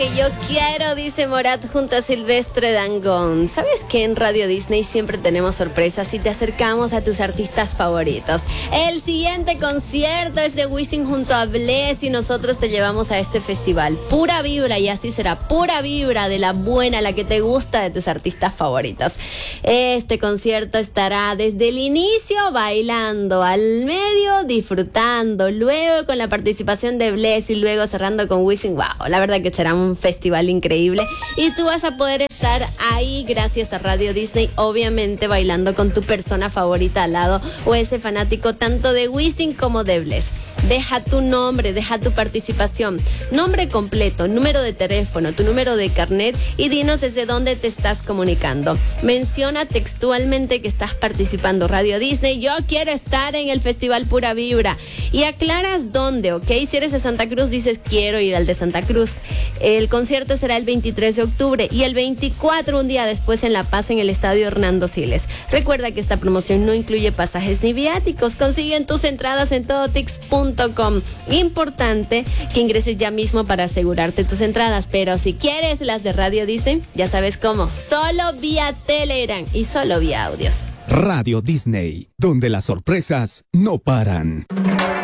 Que yo quiero, dice Morat junto a Silvestre Dangond. ¿Sabes que en Radio Disney siempre tenemos sorpresas y te acercamos a tus artistas favoritos? El siguiente concierto es de Wisin junto a Bless y nosotros te llevamos a este festival. Pura vibra, y así será, pura vibra de la buena, la que te gusta de tus artistas favoritos. Este concierto estará desde el inicio bailando, al medio disfrutando, luego con la participación de Bless y luego cerrando con Wisin. Wow, la verdad que será un festival increíble y tú vas a poder estar ahí gracias a Radio Disney, obviamente bailando con tu persona favorita al lado o ese fanático tanto de Wisin como de Bless. Deja tu nombre, deja tu participación, nombre completo, número de teléfono, tu número de carnet y dinos desde dónde te estás comunicando. Menciona textualmente que estás participando Radio Disney, yo quiero estar en el Festival Pura Vibra y aclaras dónde, ¿ok? Si eres de Santa Cruz dices quiero ir al de Santa Cruz. El concierto será el 23 de octubre y el 24 un día después en La Paz en el Estadio Hernando Siles. Recuerda que esta promoción no incluye pasajes ni viáticos, consiguen tus entradas en todotix.com. Importante que ingreses ya mismo para asegurarte tus entradas, pero si quieres las de Radio Disney, ya sabes cómo, solo vía Telegram y solo vía audios. Radio Disney, donde las sorpresas no paran.